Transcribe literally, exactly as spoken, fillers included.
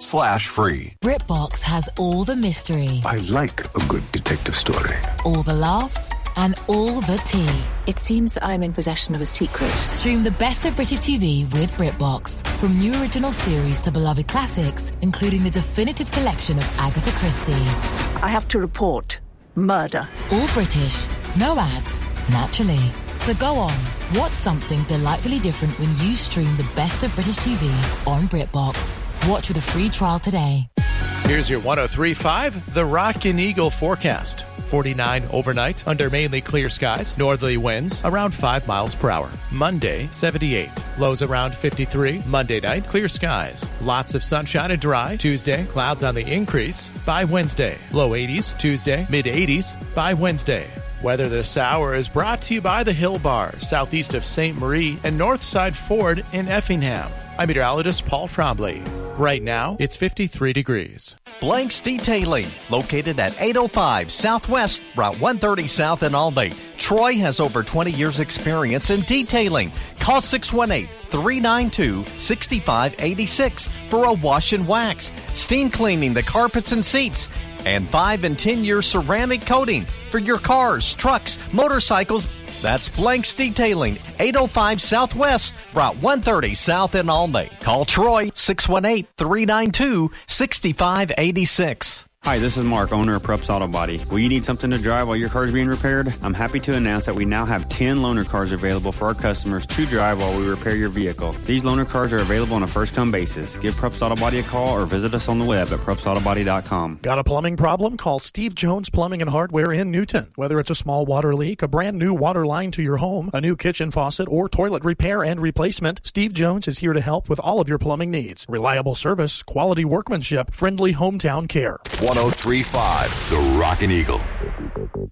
slash free. BritBox has all the mystery. I like a good detective story. All the laughs and all the tea. It seems I'm in possession of a secret. Stream the best of British T V with BritBox. From new original series to beloved classics, including the definitive collection of Agatha Christie. I have to report murder. All British, no ads, naturally. So go on, watch something delightfully different when you stream the best of British T V on BritBox. Watch with a free trial today. Here's your one oh three point five, the Rockin' Eagle forecast. forty-nine overnight, under mainly clear skies. Northerly winds around five miles per hour. Monday, seventy-eight. Lows around fifty-three. Monday night, clear skies. Lots of sunshine and dry. Tuesday, clouds on the increase. By Wednesday, low eighties. Tuesday, mid eighties. By Wednesday. Weather this hour is brought to you by the Hill Bar, southeast of Saint Marie and Northside Ford in Effingham. I'm meteorologist Paul Trombley. Right now, it's fifty-three degrees. Blanks Detailing, located at eight oh five Southwest, Route one thirty South in Albany. Troy has over twenty years experience in detailing. Call six one eight, three nine two, six five eight six for a wash and wax, steam cleaning the carpets and seats, and five and ten year ceramic coating for your cars, trucks, motorcycles. That's Blanks Detailing, eight oh five Southwest, Route one thirty South in Albany. Call Troy, six one eight, three nine two, six five eight six. Hi, this is Mark, owner of Prups Auto Body. Will you need something to drive while your car is being repaired? I'm happy to announce that we now have ten loaner cars available for our customers to drive while we repair your vehicle. These loaner cars are available on a first-come basis. Give Prups Auto Body a call or visit us on the web at prups auto body dot com. Got a plumbing problem? Call Steve Jones Plumbing and Hardware in Newton. Whether it's a small water leak, a brand new water line to your home, a new kitchen faucet, or toilet repair and replacement, Steve Jones is here to help with all of your plumbing needs. Reliable service, quality workmanship, friendly hometown care. one oh three point five, the Rockin' Eagle.